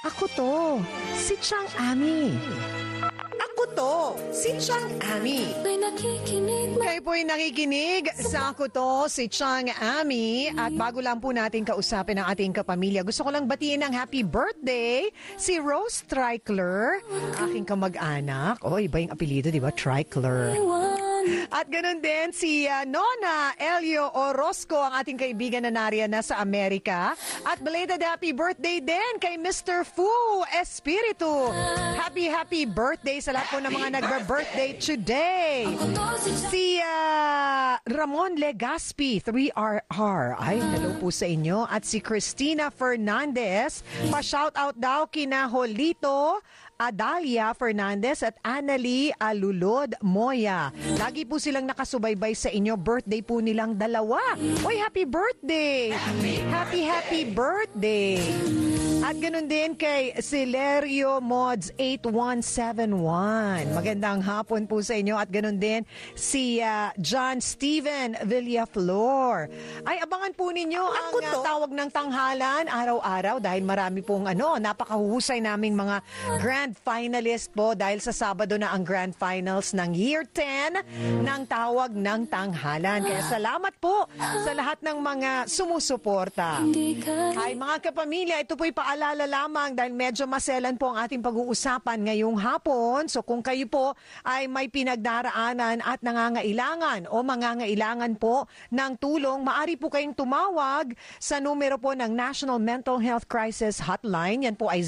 Ako to, si Chang Ami. Ako to, si Chang Ami. Kayo po'y nakikinig sa Ako to, si Chang Ami. At bago lang po natin kausapin ang ating kapamilya, gusto ko lang batiin ng happy birthday si Rose Tricler, aking kamag-anak. Oh, iba yung apelido, di ba? Tricler. At ganun din si Nona Elio Orozco, ang ating kaibigan na nariyan na sa Amerika. At belated happy birthday din kay Mr. Fu Espiritu. Happy birthday sa lahat po ng mga nagba-birthday today. Si Ramon Legaspi, 3RR. Ay, hello po sa inyo. At si Christina Fernandez, pa-shoutout daw kina Holito Adalia Fernandez at Annalie Alulod Moya. Lagi po silang nakasubaybay sa inyo. Birthday po nilang dalawa. Oy, happy birthday! Happy birthday! At ganun din kay Silerio Mods 8171. Magandang hapon po sa inyo. At ganun din si John Steven Villaflor. Ay, abangan po ninyo ang tawag ng tanghalan araw-araw dahil marami pong napakahuhusay naming mga grand finalist po dahil sa Sabado na ang grand finals ng Year 10 ng tawag ng tanghalan. Kaya salamat po sa lahat ng mga sumusuporta. Ay mga kapamilya, ito po'y paalala lamang dahil medyo maselan po ang ating pag-uusapan ngayong hapon. So kung kayo po ay may pinagdaraanan at nangangailangan o mangangailangan po ng tulong, maari po kayong tumawag sa numero po ng National Mental Health Crisis Hotline. Yan po ay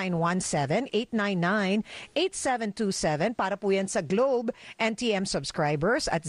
0917-899-8727 para po yan sa Globe NTM subscribers at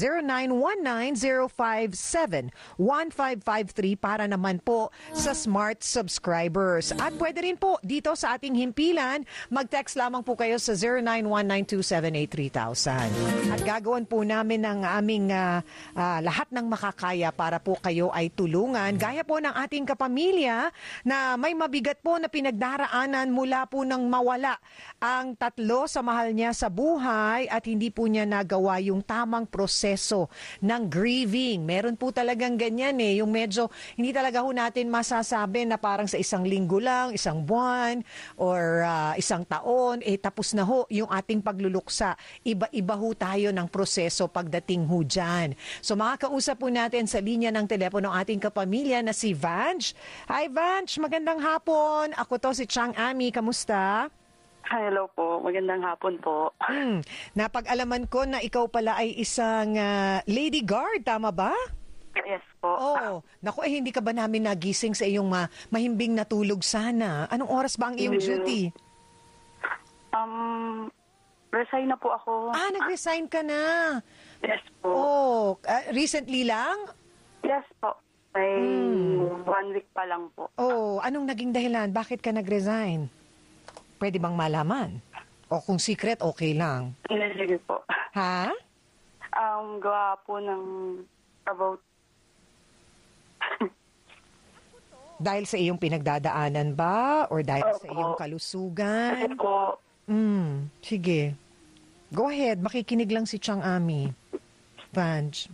0919-057-1553 para naman po sa Smart subscribers. At pwede rin po dito sa ating himpilan, mag-text lamang po kayo sa 0919-278-3000. At gagawin po namin ng aming lahat ng makakaya para po kayo ay tulungan. Gaya po ng ating kapamilya na may mabigat po na pinagdaraanan mula po ng mawala ang tatlo sa mahal niya sa buhay at hindi po niya nagawa yung tamang proseso ng grieving. Meron po talagang ganyan yung medyo hindi talaga ho natin masasabi na parang sa isang linggo lang, isang buwan, or isang taon, tapos na ho yung ating pagluluksa. Iba-iba ho tayo ng proseso pagdating ho dyan. So makakausap po natin sa linya ng telepono ng ating kapamilya na si Vange. Hi Vange, magandang hapon. Ako to si Chang Ami, kamusta? Hello po, magandang hapon po. Napag-alaman ko na ikaw pala ay isang lady guard, tama ba? Yes po. Oo. Naku, hindi ka ba namin nagising sa iyong mahimbing natulog sana? Anong oras ba ang iyong duty? Resign na po ako. Nag-resign ka na. Yes po. Oh, recently lang? Yes po. May 1 week pa lang po. Oh, anong naging dahilan? Bakit ka nag-resign? Pwede bang malaman? O kung secret, okay lang. Sige po. Ha? Gawa po ng about... Dahil sa iyong pinagdadaanan ba? Or dahil sa iyong Kasi kalusugan? po, Sige. Go ahead. Makikinig lang si Chang Ami. Vange.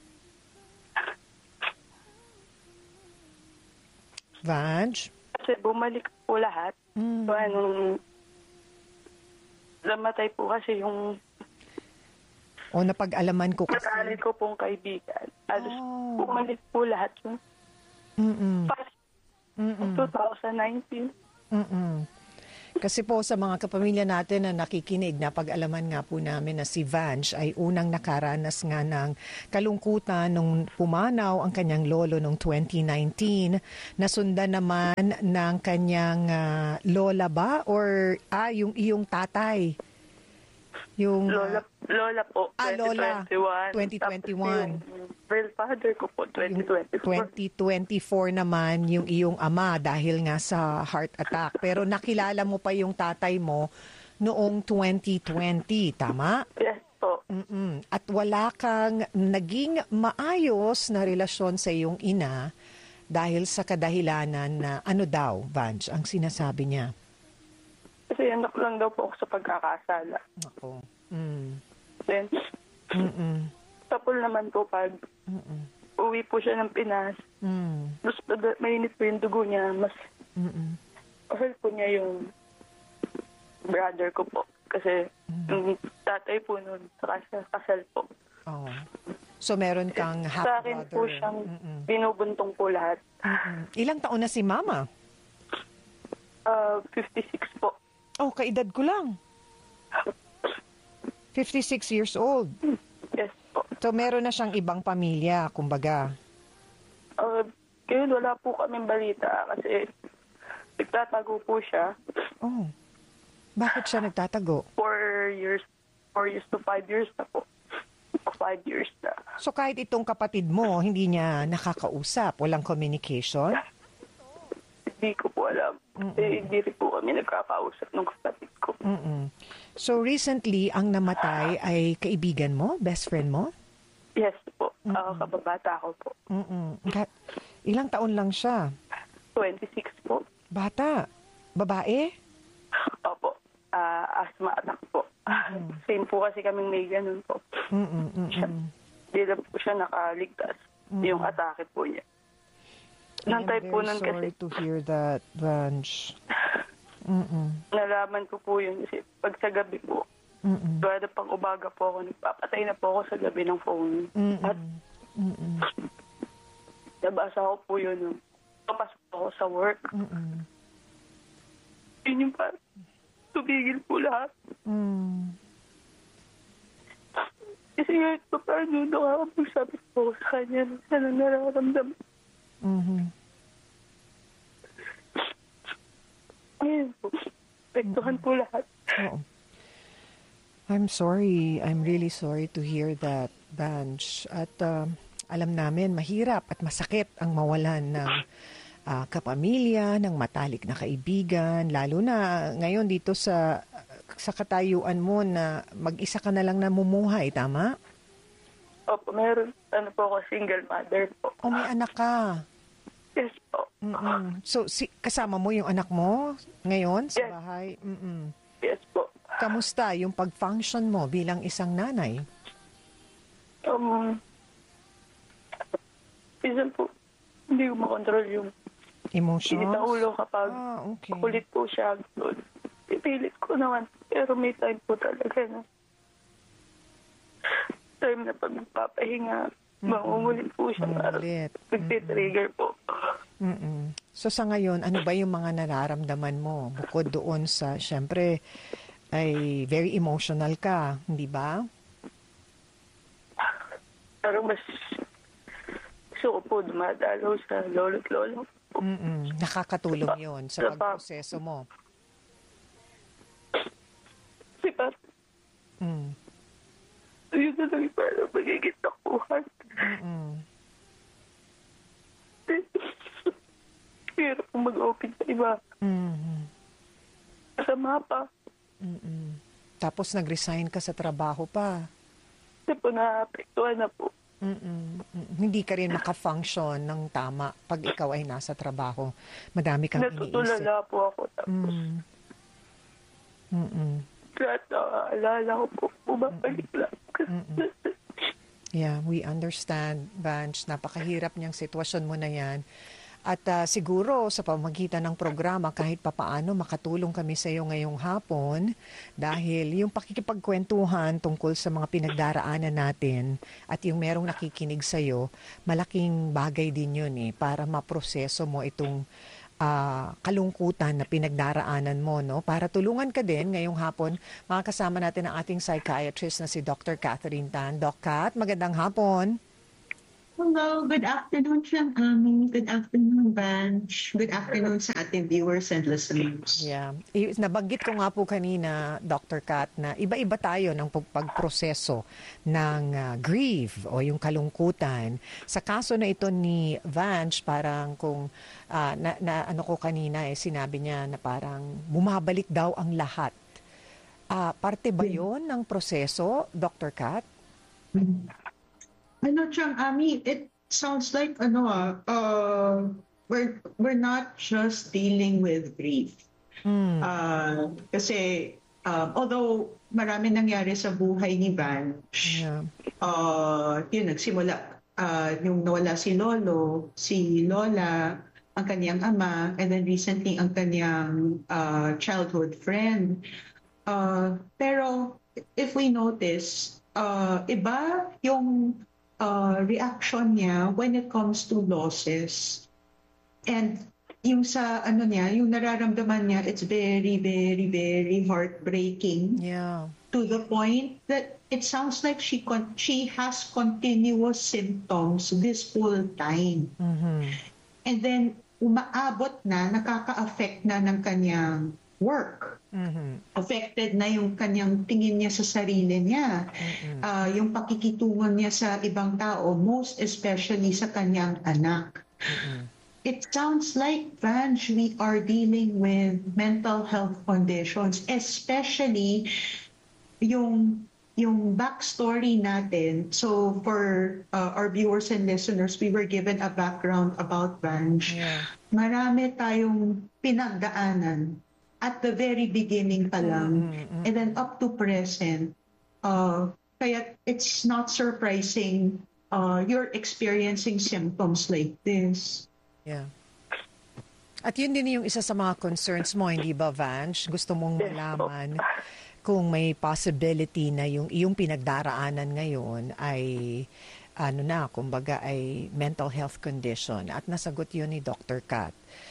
Vange? kasi bumalik po lahat. So, namatay po kasi yung napag-alaman ko kasi. kasali ko pong kaibigan. Alos bumalik po lahat yung past 2019. Kasi po sa mga kapamilya natin na nakikinig, napag-alaman nga po namin na si Vange ay unang nakaranas nga ng kalungkutan nung pumanaw ang kanyang lolo noong 2019. Nasundan naman ng kanyang lola ba? Or yung iyong tatay? Yung Lola po, 2021. Lola, 2021. Tapos yung real father ko po, 2024. 2024 naman yung iyong ama dahil nga sa heart attack. Pero nakilala mo pa yung tatay mo noong 2020, tama? Yes po. At wala kang naging maayos na relasyon sa iyong ina dahil sa kadahilanan na Vange, ang sinasabi niya? Kasi anak lang daw po ako sa pagkakasala. Ako. Then, tapos naman po pag uwi po siya ng Pinas, mas mainit po yung dugo niya, mas mahal po niya yung brother ko po. Kasi yung tatay po nun, saka siya kasal po. Oh. So meron kang Sa akin half-brother. po siyang binubuntong po lahat. Ilang taon na si Mama? 56 po. Oh, kaedad ko lang. 56 years old. Yes po. So meron na siyang ibang pamilya, kumbaga. Ngayon wala po kaming balita kasi nagtatago po siya. Oh. Bakit siya nagtatago? 4 years to 5 years na po. 5 years na. So kahit itong kapatid mo, hindi niya nakakausap, walang communication? Hindi ko po alam. Hindi rin po kami nagkakausap ng kapatid ko. So recently, ang namatay ay kaibigan mo? Best friend mo? Yes po. Kababata ko po. Ilang taon lang siya? 26 po. Bata? Babae? Opo. Asthma attack po. Same po kasi kaming may ganun po. Hindi lang po siya nakaligtas. Yung atake po niya. I'm very sorry to hear that, Vange. Nalaman ko po yun kasi pag sa gabi po, kada pang umaga po ako, nagpapatay na po ako sa gabi ng phone. At nabasa ko po yun nung papasok ako sa work. Yun yung parang tumigil po lahat. Kasi nga ito paano nakakapagsabi po sa kanya ano nararamdaman. Ngayon po, pektuhan po lahat. Oo. I'm sorry. I'm really sorry to hear that, Vange. At alam namin, mahirap at masakit ang mawalan ng kapamilya, ng matalik na kaibigan, lalo na ngayon dito sa katayuan mo na mag-isa ka na lang namumuhay, tama? Opo, meron. Ano po ako, single mother po. O may anak ka? Yes po. So, kasama mo yung anak mo ngayon sa Yes. bahay? Yes po. Kamusta yung pag-function mo bilang isang nanay? Minsan po, hindi ko makontrol yung Emotions? init na ulo kapag okay. kulit po siya. Pipilit ko naman. Pero may time po talaga na time na pag magpapahinga, mangungulit po siya. Nagtitrigger po. So sa ngayon, ano ba yung mga nararamdaman mo? Bukod doon sa, syempre, ay very emotional ka, hindi ba? Pero mas gusto ko po dumadalaw sa lolo't lolo. Nakakatulong yon sa pagproseso mo. Kasi yun na lang yung parang magiging takuhan. Pero kung mag-open sa iba, masama pa. Tapos nag-resign ka sa trabaho pa. Kasi po naapektuhan na po. Hindi ka rin maka-function ng tama pag ikaw ay nasa trabaho. Madami kang iniisip. Natutulala po ako. Tapos, lahat naaalala ko po, bumabalik lang. Yeah, we understand, Vange. Napakahirap niyang sitwasyon mo na yan. At siguro sa pamagitan ng programa kahit papaano makatulong kami sa iyo ngayong hapon dahil yung pakikipagkwentuhan tungkol sa mga pinagdaraanan natin at yung merong nakikinig sa iyo, malaking bagay din yun para maproseso mo itong kalungkutan na pinagdaraanan mo, no? Para tulungan ka din ngayong hapon, makakasama natin ang ating psychiatrist na si Dr. Catherine Tan. Doc Cat, magandang hapon. Hello, good afternoon, Siyang Ami. Good afternoon, Vange. Good afternoon sa ating viewers and listeners. Yeah. Nabanggit ko nga po kanina, Dr. Kat, na iba-iba tayo ng pagproseso ng grief o yung kalungkutan. Sa kaso na ito ni Vange, parang kung ano ko kanina, sinabi niya na parang bumabalik daw ang lahat. Parte ba yun ng proseso, Dr. Kat? Siyang Ami, it sounds like we're not just dealing with grief. Kasi although marami nangyari sa buhay ni Vange, yun nagsimula yung nawala si Lolo, si Lola, ang kaniyang ama, and then recently ang kaniyang childhood friend. Pero if we notice, iba yung reaction niya when it comes to losses. And yung sa ano niya, yung nararamdaman niya, it's very, very, very heartbreaking. Yeah. To the point that it sounds like she has continuous symptoms this whole time. And then umaabot na, nakaka-affect na ng kanyang work. Affected na yung kanyang tingin niya sa sarili niya. Yung pakikitungan niya sa ibang tao, most especially sa kanyang anak. It sounds like, Vange, we are dealing with mental health conditions, especially yung backstory natin. So for our viewers and listeners, we were given a background about Vange. Yeah. Marami tayong pinagdaanan at the very beginning pa lang, and then up to present. Kaya it's not surprising you're experiencing symptoms like this. Yeah. At yun din yung isa sa mga concerns mo, hindi ba, Vange? Gusto mong malaman kung may possibility na yung iyong pinagdaraanan ngayon ay kumbaga ay mental health condition. At nasagot yun ni Dr. Kat.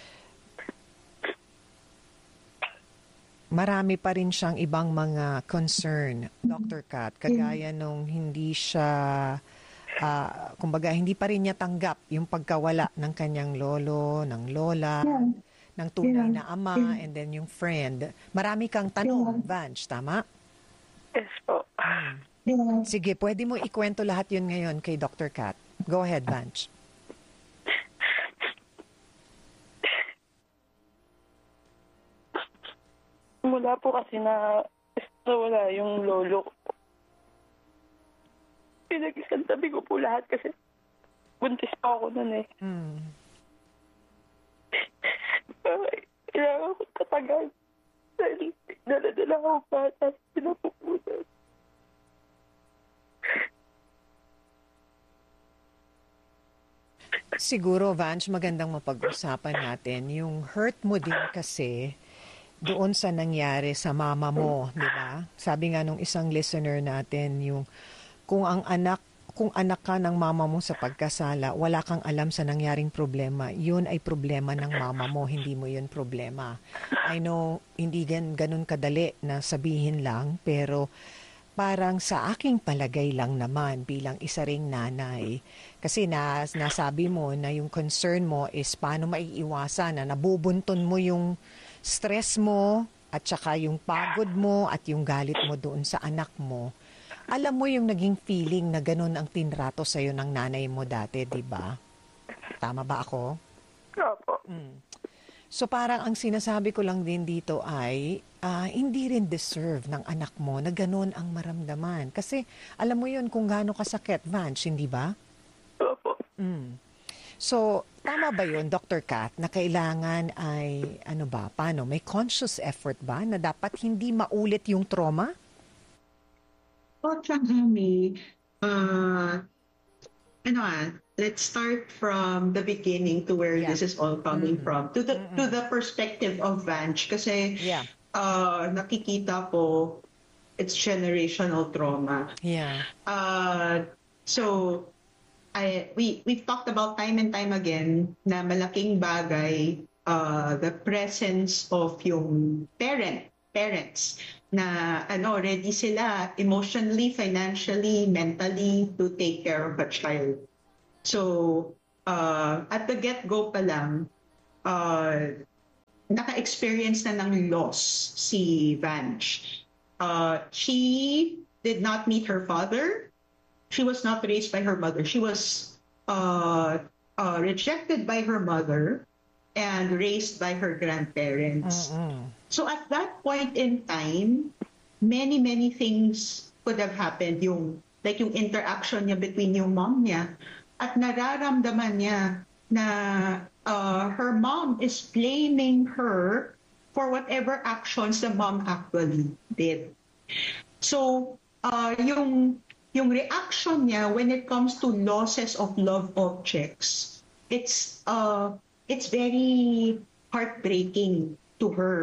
Marami pa rin siyang ibang mga concern, Dr. Kat, kagaya nung hindi siya kumbaga hindi pa rin niya tanggap yung pagkawala ng kanyang lolo, ng lola, ng tunay na ama, and then yung friend. Marami kang tanong, Vange, tama? Yes po. Sige, pwede mo ikwento lahat yun ngayon kay Dr. Kat. Go ahead, Vange. Mula po kasi na wala yung lolo ko. Pinag-isantabi ko po lahat kasi buntis pa ako nun eh. Kailangan ko tatagal dahil dala-dala ako bata sa pinapupunan. Siguro, Vange, magandang mapag-usapan natin. Yung hurt mo din kasi doon sa nangyari sa mama mo, di ba? Sabi nga nung isang listener natin, yung kung anak ka ng mama mo sa pagkasala, wala kang alam sa nangyaring problema, yun ay problema ng mama mo, hindi mo yun problema. I know, hindi ganun kadali na sabihin lang, pero parang sa aking palagay lang naman bilang isa ring nanay. Kasi nasabi mo na yung concern mo is paano maiiwasan na nabubunton mo yung stress mo at saka yung pagod mo at yung galit mo doon sa anak mo. Alam mo yung naging feeling na ganun ang tinrato sa'yo ng nanay mo dati, di ba? Tama ba ako? Opo. So parang ang sinasabi ko lang din dito ay hindi rin deserve ng anak mo na ganun ang maramdaman. Kasi alam mo yun kung gaano kasakit, Vange, hindi ba? Opo. So, tama ba yun, Dr. Kat, na kailangan ay, paano, may conscious effort ba na dapat hindi maulit yung trauma? Let's start from the beginning to where this is all coming from. To the perspective of Vange. Kasi nakikita ko, it's generational trauma. Yeah. So, we've talked about time and time again na malaking bagay the presence of yung parents na ready sila emotionally, financially, mentally to take care of a child. So, at the get-go pa lang, naka-experience na ng loss si Vange. She did not meet her father. She was not raised by her mother. She was rejected by her mother and raised by her grandparents. So at that point in time, many things could have happened. Yung interaction niya between yung mom niya at nararamdaman niya na her mom is blaming her for whatever actions the mom actually did. So yung reaction niya when it comes to losses of loved objects, it's very heartbreaking to her.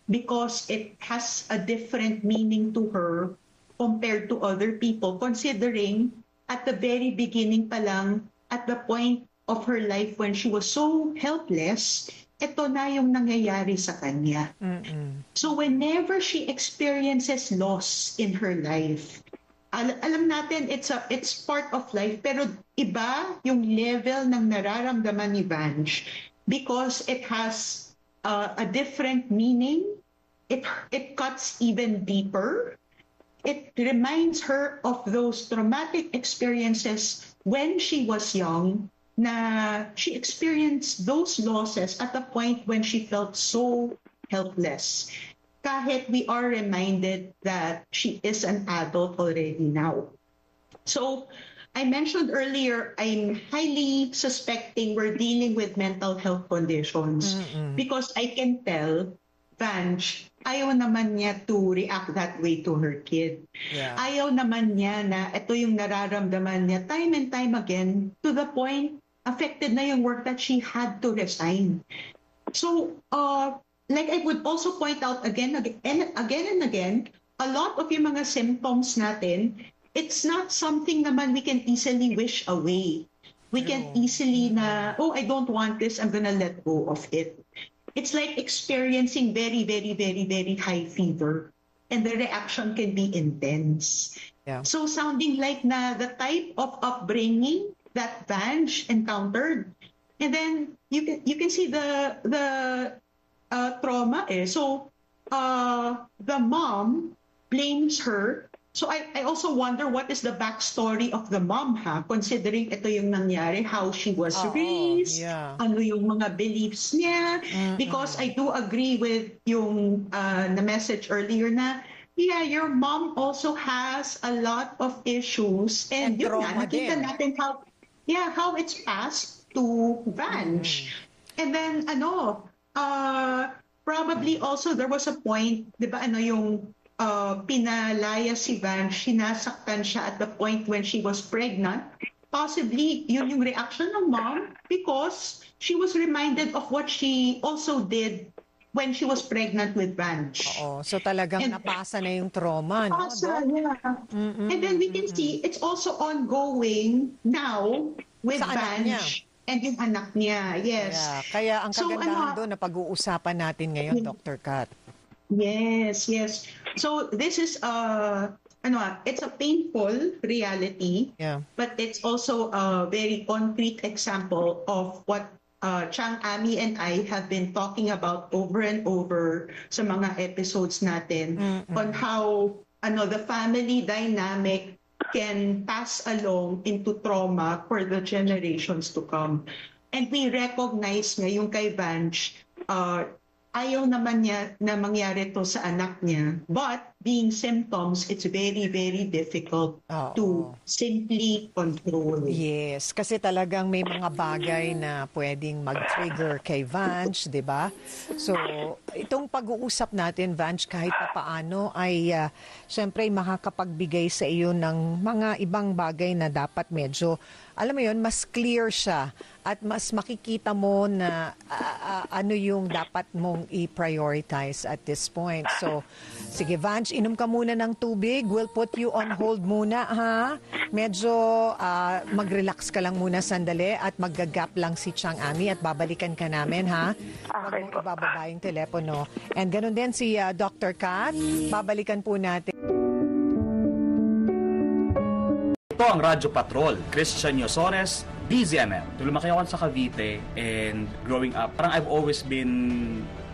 because it has a different meaning to her compared to other people, considering at the very beginning pa lang, at the point of her life when she was so helpless, ito na yung nangyayari sa kanya. So whenever she experiences loss in her life, alam natin it's part of life, pero iba yung level ng nararamdaman ni Vange because it has a different meaning. It cuts even deeper. It reminds her of those traumatic experiences when she was young, na she experienced those losses at the point when she felt so helpless. Kahit we are reminded that she is an adult already now. So, I mentioned earlier, I'm highly suspecting we're dealing with mental health conditions because I can tell Vange, ayaw naman niya to react that way to her kid. Yeah. Ayaw naman niya na ito yung nararamdaman niya time and time again, to the point affected na yung work that she had to resign. So, like I would also point out again and again, a lot of yung mga symptoms natin, it's not something naman we can easily wish away. We can easily na, oh, I don't want this, I'm gonna let go of it. It's like experiencing very, very, very, very high fever, and the reaction can be intense. Yeah. So sounding like na the type of upbringing that Vange encountered, and then you can see the trauma. So the mom blames her. So I also wonder what is the backstory of the mom, considering ito yung nangyari, how she was raised, ano yung mga beliefs niya. Because I do agree with yung na message earlier na, yeah, your mom also has a lot of issues. And yun nga, nakita natin how it's passed to Vange. And then, probably also there was a point, di ba, yung pinalaya si Vange, sinasaktan siya at the point when she was pregnant. Possibly, yun yung reaction ng mom because she was reminded of what she also did when she was pregnant with Vange. Oo. So talagang napasa na yung trauma, no? Yeah. And then we can see it's also ongoing now with Vange and yung anak niya. Yes. Yeah. Kaya ang kagandahan doon na pag-uusapan natin ngayon, Dr. Kat. Yes. So this is it's a painful reality, but it's also a very concrete example of what Chang Ami and I have been talking about over and over sa mga episodes natin on how the family dynamic can pass along into trauma for the generations to come. And we recognize ngayong kay Vange, ayaw naman niya na mangyari to sa anak niya. But being symptoms, it's very, very difficult to simply control. Yes, kasi talagang may mga bagay na pwedeng mag-trigger kay Vange, di ba? So, itong pag-uusap natin, Vange, kahit paano ay syempre makakapagbigay sa iyo ng mga ibang bagay na dapat medyo, alam mo yun, mas clear siya at mas makikita mo na ano yung dapat mong i-prioritize at this point. So, sige Vange, inom ka muna ng tubig. We'll put you on hold muna, ha? Medyo mag-relax ka lang muna sandali at mag-gap lang si Chang Ami at babalikan ka namin, ha? Okay Huwag mong ibababa yung telepono. And ganun din si Dr. Kat. Babalikan po natin. Ito ang Radyo Patrol, Christian Yosores, DZMM. Lumaki ako sa Cavite and growing up, parang I've always been